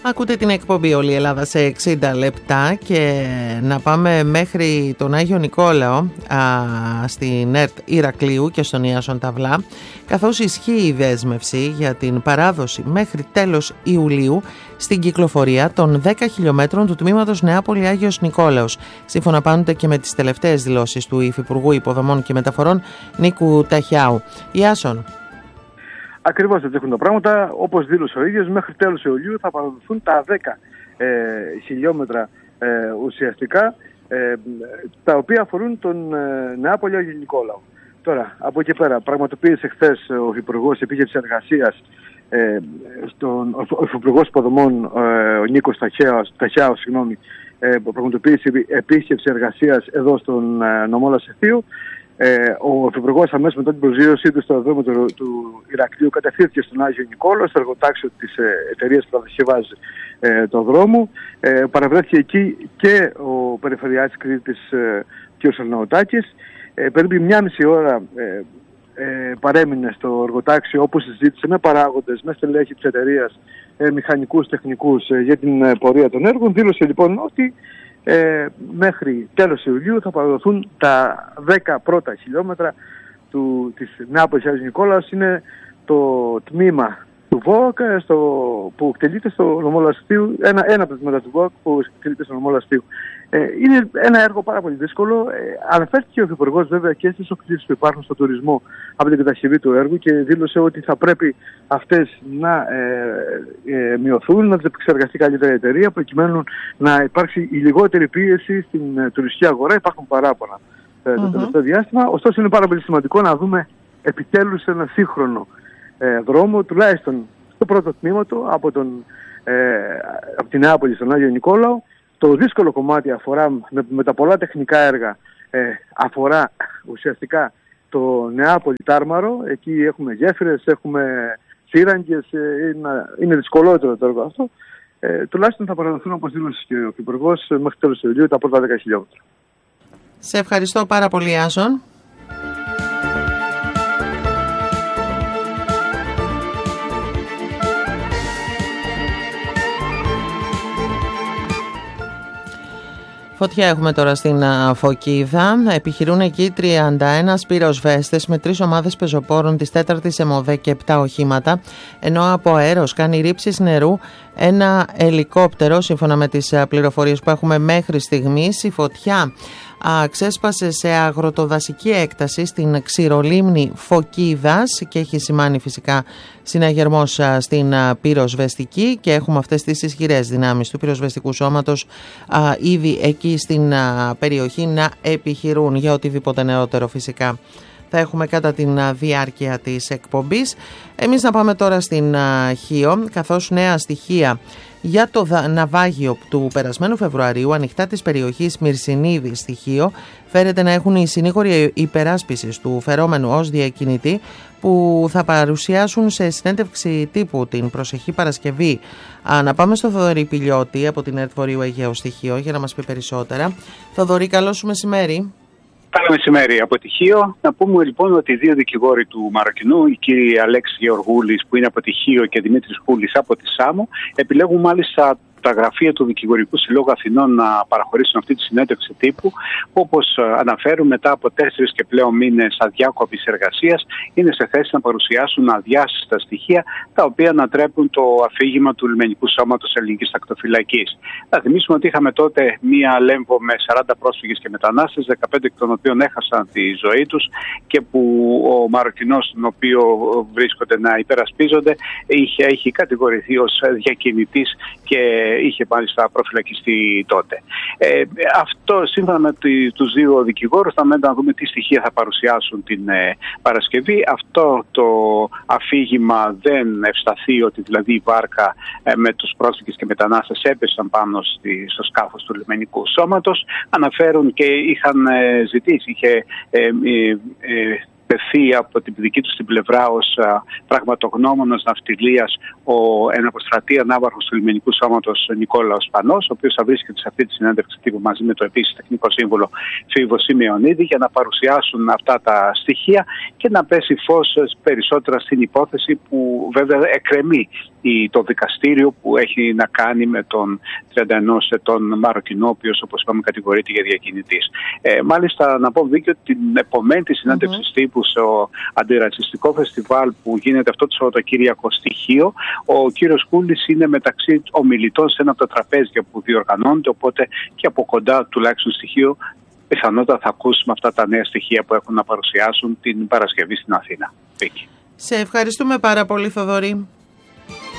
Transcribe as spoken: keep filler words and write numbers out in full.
Ακούτε την εκπομπή Όλη η Ελλάδα σε εξήντα λεπτά και να πάμε μέχρι τον Άγιο Νικόλαο α, στην ΕΡΤ Ηρακλείου και στον Ιάσον Ταυλά, καθώς ισχύει η δέσμευση για την παράδοση μέχρι τέλος Ιουλίου στην κυκλοφορία των δέκα χιλιόμετρων του τμήματος Νεάπολη Άγιος Νικόλαος, σύμφωνα πάντοτε και με τις τελευταίες δηλώσεις του Υφυπουργού Υποδομών και Μεταφορών Νίκου Ταχιάου. Ιάσον. Ακριβώς έτσι έχουν τα πράγματα. Όπως δήλωσε ο ίδιος, μέχρι τέλος Ιουλίου θα παραδοθούν τα δέκα ε, χιλιόμετρα ε, ουσιαστικά, ε, τα οποία αφορούν τον ε, Νεάπολη Άγιο Νικόλαο. Τώρα, από εκεί πέρα, πραγματοποίησε χθες ο Υπουργός Επίγευσης Εργασίας, ε, στον, ο Υπουργός Υποδομών, ε, ο Νίκος Ταχιάου, συγγνώμη, ε, πραγματοποίησε επίσκεψη εργασίας εδώ στον ε, νομό Λασιθίου. Ε, ο Υπουργός αμέσως μετά την προσγείωσή του στο αεροδρόμιο του, του Ηρακλείου κατευθύνθηκε στον Άγιο Νικόλαο, στο εργοτάξιο της ε, εταιρείας που κατασκευάζει ε, τον δρόμο. Ε, παραβρέθηκε εκεί και ο Περιφερειάρχης Κρήτης ε, κ. Σαρναωτάκης. Ε, περίπου μια μισή ώρα ε, ε, παρέμεινε στο εργοτάξιο, όπου συζήτησε με παράγοντες, με στελέχη της εταιρείας, ε, μηχανικούς, τεχνικούς ε, για την ε, πορεία των έργων. Δήλωσε λοιπόν ότι Ε, μέχρι τέλος Ιουλίου θα παραδοθούν τα δέκα πρώτα χιλιόμετρα του, της Νεάπολης Άγιος Νικόλαος. Είναι το τμήμα του ΒΟΚ στο, που εκτελείται στο νομό Λασιθίου, ένα, ένα από τα τμήματα του ΒΟΚ που εκτελείται στο νομό Λασιθίου. Ε, είναι ένα έργο πάρα πολύ δύσκολο. Ε, αναφέρθηκε ο Υπουργός βέβαια και στις οκλήσεις που υπάρχουν στο τουρισμό από την κατασκευή του έργου και δήλωσε ότι θα πρέπει αυτές να ε, ε, μειωθούν, να τις επεξεργαστεί καλύτερα η εταιρεία προκειμένου να υπάρξει η λιγότερη πίεση στην ε, τουριστική αγορά. Υπάρχουν παράπονα ε, το mm-hmm. τελευταίο διάστημα. Ωστόσο είναι πάρα πολύ σημαντικό να δούμε επιτέλους ένα σύγχρονο ε, δρόμο, τουλάχιστον στο πρώτο τμήμα του, από, τον, ε, από την Νεάπολη στον Άγιο Νικόλαο. Το δύσκολο κομμάτι αφορά, με, με τα πολλά τεχνικά έργα, ε, αφορά ουσιαστικά το Νεάπολη Τάρμαρο. Εκεί έχουμε γέφυρες, έχουμε σύραγγες, ε, είναι, είναι δυσκολότερο το έργο αυτό. Ε, τουλάχιστον θα παραδοθούν, όπως δήλωσε και ο Υπουργός, μέχρι τέλος Ιουλίου τα πρώτα δέκα χιλιόμετρα. Σε ευχαριστώ πάρα πολύ, Άσον. Φωτιά έχουμε τώρα στην Φωκίδα. Επιχειρούν εκεί τριάντα ένα πυροσβέστες με τρεις ομάδες πεζοπόρων της τέταρτης ΕΜΟΔΕ και επτά οχήματα, ενώ από αέρος κάνει ρήψεις νερού ένα ελικόπτερο. Σύμφωνα με τις πληροφορίες που έχουμε μέχρι στιγμής, η φωτιά α, ξέσπασε σε αγροτοδασική έκταση στην ξηρολίμνη Φωκίδας και έχει σημάνει φυσικά συναγερμός α, στην α, πυροσβεστική, και έχουμε αυτές τις ισχυρές δυνάμεις του πυροσβεστικού σώματος α, ήδη εκεί στην α, περιοχή να επιχειρούν για οτιδήποτε νεότερο φυσικά θα έχουμε κατά την α, διάρκεια της εκπομπής. Εμείς να πάμε τώρα στην α, Χίο, καθώς νέα στοιχεία για το ναυάγιο του περασμένου Φεβρουαρίου ανοιχτά της περιοχής Μυρσινίδη στη Χίο φέρεται να έχουν οι συνήγοροι υπεράσπισης του φερόμενου ως διακινητή, που θα παρουσιάσουν σε συνέντευξη τύπου την προσεχή Παρασκευή. Α, να πάμε στο Θοδωρή Πηλιώτη από την ΕΡΤ Βορείου Αιγαίου στη Χίο για να μας πει περισσότερα. Θοδωρή, καλό σου μεσημέρι. Καλό μεσημέρι από τη Χίο. Να πούμε λοιπόν ότι οι δύο δικηγόροι του Μαροκινού, οι κύριοι Αλέξης Γεωργούλης που είναι από τη Χίο και Δημήτρης Χούλης από τη Σάμο, επιλέγουν μάλιστα τα γραφεία του Δικηγορικού Συλλόγου Αθηνών να παραχωρήσουν αυτή τη συνέντευξη τύπου, που όπως αναφέρουν μετά από τέσσερις και πλέον μήνες αδιάκοπης εργασίας είναι σε θέση να παρουσιάσουν αδιάσυστα στοιχεία τα οποία ανατρέπουν το αφήγημα του Λιμενικού Σώματος Ελληνικής Ακτοφυλακής. Θα θυμίσουμε ότι είχαμε τότε μία Λέμβο με σαράντα πρόσφυγες και μετανάστες, δεκαπέντε εκ των οποίων έχασαν τη ζωή τους και που ο Μαροκινός, τον οποίο βρίσκονται να υπερασπίζονται, είχε, είχε κατηγορηθεί ως διακινητής και είχε μάλιστα προφυλακιστεί τότε. Ε, αυτό σύμφωνα με τους δύο δικηγόρους, θα μένει να δούμε τι στοιχεία θα παρουσιάσουν την ε, Παρασκευή. Αυτό το αφήγημα δεν ευσταθεί, ότι δηλαδή η βάρκα ε, με τους πρόσφυγες και μετανάστες έπεσαν πάνω στη, στο σκάφος του λιμενικού σώματος. Αναφέρουν και είχαν ε, ζητήσει, είχε ε, ε, ε, τεθεί από την δική του την πλευρά ως α, πραγματογνώμονας ναυτιλίας ο εναποστρατεία ναύαρχος του Λιμενικού Σώματος Νικόλαος Πανός, ο οποίος θα βρίσκεται σε αυτή τη συνέντευξη τύπου μαζί με το επίσης τεχνικό σύμβουλο Φίβο Σημεωνίδη, για να παρουσιάσουν αυτά τα στοιχεία και να πέσει φως περισσότερα στην υπόθεση που βέβαια εκκρεμεί το δικαστήριο που έχει να κάνει με τον τριάντα ενός ετών Μαροκινό, ο οποίος, όπως είπαμε, κατηγορείται για διακινητής. Ε, μάλιστα, να πω δίκιο την επομένη τη συνέντευξη mm-hmm. τύπου στο αντιρατσιστικό φεστιβάλ που γίνεται αυτό το Σαββατοκύριακο στη Χίο, ο κύριος Κούλης είναι μεταξύ ομιλητών σε ένα από τα τραπέζια που διοργανώνεται, οπότε και από κοντά, τουλάχιστον στη Χίο, πιθανότατα θα ακούσουμε αυτά τα νέα στοιχεία που έχουν να παρουσιάσουν την Παρασκευή στην Αθήνα. Σε ευχαριστούμε πάρα πολύ, Θοδωρή.